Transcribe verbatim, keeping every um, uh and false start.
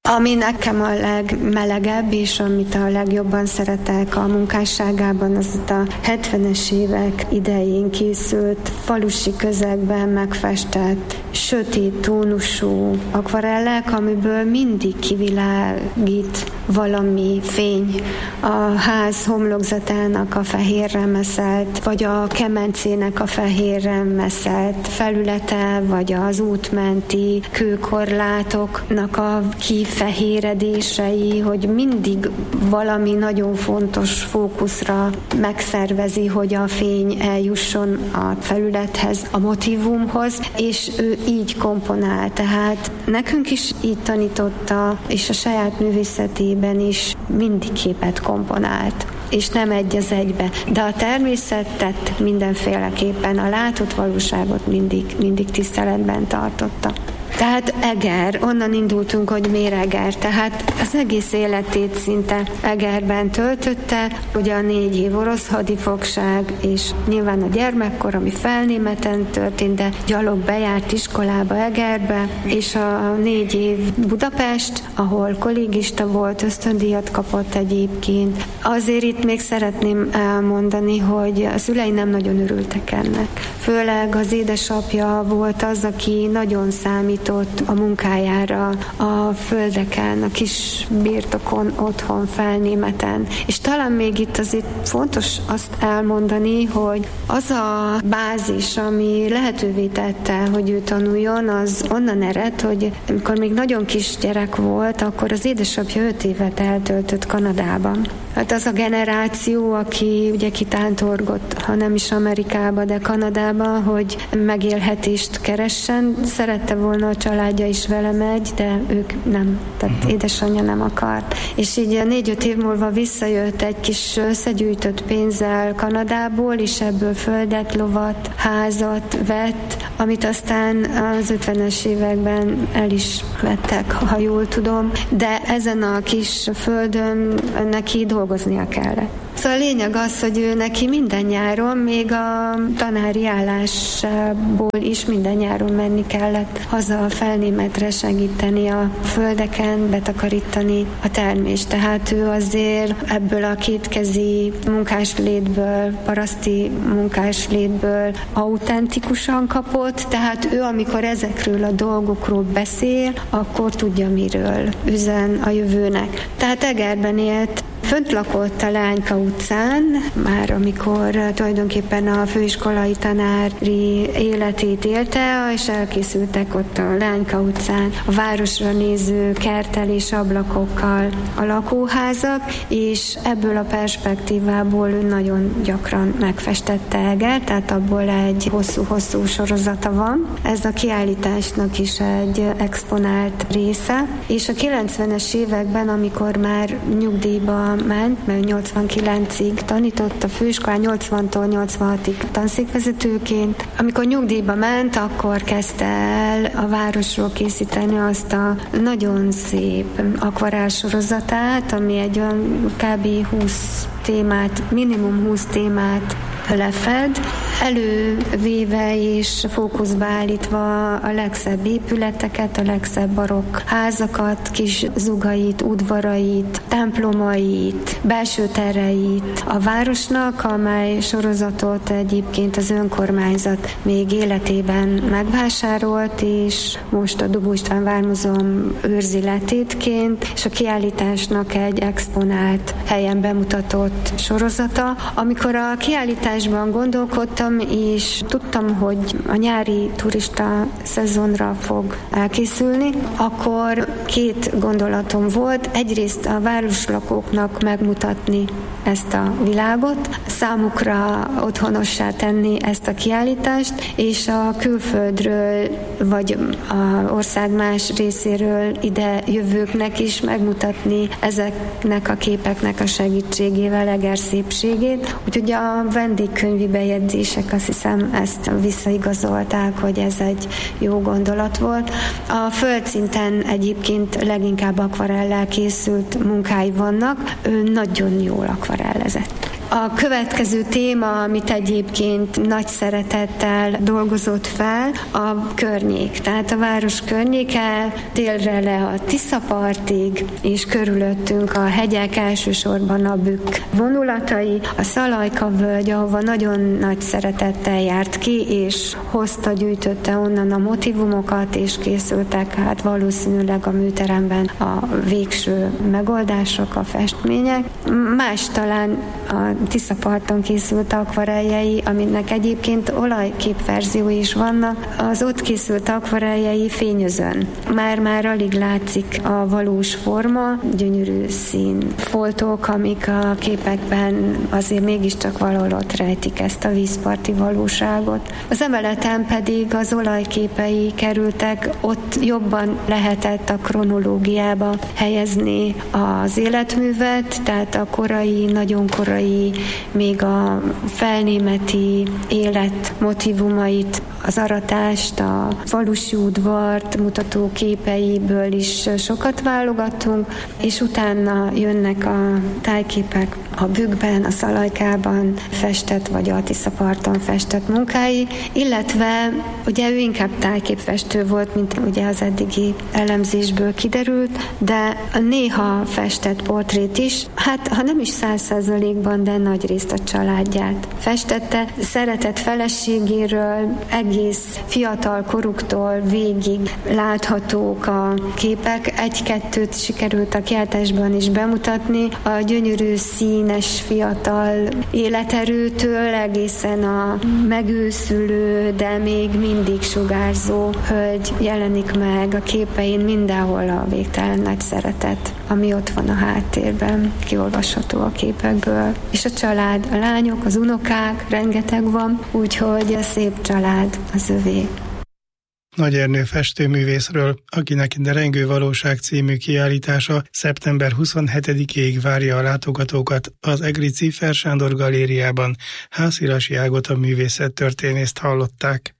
Ami nekem a legmelegebb, és amit a legjobban szeretek a munkásságában, az a hetvenes évek idején készült, falusi közegben megfestett, sötét tónusú akvarellek, amiből mindig kivilágít valami fény. A ház homlokzatának a fehérre meszelt, vagy a kemencének a fehérre meszelt felülete, vagy az útmenti kőkorlátoknak a kifehéredései, hogy mindig valami nagyon fontos fókuszra megszervezi, hogy a fény eljusson a felülethez, a motívumhoz, és ő így komponál. Tehát nekünk is így tanította, és a saját művészetében is mindig képet komponált, és nem egy az egybe. De a természetet mindenféleképpen, a látott valóságot mindig, mindig tiszteletben tartotta. Tehát Eger, onnan indultunk, hogy miért Eger, tehát az egész életét szinte Egerben töltötte, ugye a négy év orosz hadifogság, és nyilván a gyermekkor, ami Felnémeten történt, de gyalog bejárt iskolába Egerbe, és a négy év Budapest, ahol kollégista volt, ösztöndíjat kapott egyébként. Azért itt még szeretném elmondani, hogy a szülei nem nagyon örültek ennek. Főleg az édesapja volt az, aki nagyon számított a munkájára a földeken, a kis birtokon, otthon, Felnémeten. És talán még itt azért fontos azt elmondani, hogy az a bázis, ami lehetővé tette, hogy ő tanuljon, az onnan ered, hogy amikor még nagyon kis gyerek volt, akkor az édesapja öt évet eltöltött Kanadában. Hát az a generáció, aki ugye kitántorgott, ha nem is Amerikába, de Kanadába, hogy megélhetést keressen, szerette volna a családja is vele megy, de ők nem, tehát édesanyja nem akart. És így négy-öt év múlva visszajött egy kis összegyűjtött pénzzel Kanadából, és ebből földet, lovat, házat vett, amit aztán az ötvenes években el is vettek, ha jól tudom, de ezen a kis földön neki dolgoznia kellett. Szóval a lényeg az, hogy ő neki minden nyáron, még a tanári állásából is minden nyáron menni kellett haza a Felnémetre segíteni a földeken, betakarítani a termést. Tehát ő azért ebből a kétkezi munkáslétből, paraszti munkáslétből autentikusan kapott, tehát ő, amikor ezekről a dolgokról beszél, akkor tudja, miről üzen a jövőnek. Tehát Egerben élt, fönt lakott a Lányka utcán, már amikor tulajdonképpen a főiskolai tanári életét élte, és elkészültek ott a Lányka utcán a városra néző kerttel és ablakokkal a lakóházak, és ebből a perspektívából ő nagyon gyakran megfestette Eger, tehát abból egy hosszú-hosszú sorozata van. Ez a kiállításnak is egy exponált része, és a kilencvenes években, amikor már nyugdíjba ment, mert nyolcvankilencig tanított a főiskolán, nyolcvantól nyolcvanhatig tanszékvezetőként. Amikor nyugdíjba ment, akkor kezdte el a városról készíteni azt a nagyon szép akvarell sorozatát, ami egy olyan kb. húsz témát, minimum húsz témát lefed, elővéve és fókuszba állítva a legszebb épületeket, a legszebb barokk házakat, kis zugait, udvarait, templomait, belső tereit a városnak, amely sorozatot egyébként az önkormányzat még életében megvásárolt, és most a Dubó István Vármúzeum őrzi letétként, és a kiállításnak egy exponált helyen bemutatott sorozata. Amikor a kiállításban gondolkodtam, és tudtam, hogy a nyári turista szezonra fog elkészülni, akkor két gondolatom volt. Egyrészt a városlakóknak megmutatni ezt a világot, számukra otthonossá tenni ezt a kiállítást, és a külföldről, vagy az ország más részéről ide jövőknek is megmutatni ezeknek a képeknek a segítségével Eger szépségét. Úgyhogy a vendégkönyvi bejegyzések azt hiszem ezt visszaigazolták, hogy ez egy jó gondolat volt. A földszinten egyébként leginkább akvarellel készült munkái vannak, ő nagyon jól akvarellezett. A következő téma, amit egyébként nagy szeretettel dolgozott fel, a környék. Tehát a város környéke, délre le a Tiszapartig, és körülöttünk a hegyek, elsősorban a Bükk vonulatai, a Szalajka-völgy, ahova nagyon nagy szeretettel járt ki, és hozta, gyűjtötte onnan a motivumokat, és készültek hát valószínűleg a műteremben a végső megoldások, a festmények. Más talán a Tiszaparton készült akvareljei, aminek egyébként olajképverziói is vannak. Az ott készült akvareljei fényözön. Már-már alig látszik a valós forma, gyönyörű színfoltok, amik a képekben azért mégiscsak valahol ott rejtik ezt a vízparti valóságot. Az emeleten pedig az olajképei kerültek, ott jobban lehetett a kronológiába helyezni az életművet, tehát a korai, nagyon korai, még a felnémeti élet motivumait, az aratást, a falusi udvart mutató képeiből is sokat válogattunk, és utána jönnek a tájképek a Bükkben, a Szalajkában festett, vagy a Tiszaparton festett munkái, illetve ugye ő inkább tájképfestő volt, mint ugye az eddigi elemzésből kiderült, de néha festett portrét is, hát ha nem is száz százalékban, de nagy részt a családját festette, szeretett feleségéről, egész fiatal koruktól végig láthatók a képek. Egy-kettőt sikerült a kiáltásban is bemutatni. A gyönyörű, színes, fiatal életerőtől egészen a megőszülő, de még mindig sugárzó hölgy jelenik meg a képein, mindenhol a végtelen nagy szeretet, ami ott van a háttérben, kiolvasható a képekből. És a család, a lányok, az unokák, rengeteg van, úgyhogy a szép család az övé. Nagy Ernő festőművészről, akinek De Rengő Valóság című kiállítása szeptember huszonhetedikéig várja a látogatókat az egri Ciffer Sándor galériában. Hászirasi Ágota művészettörténészt hallották.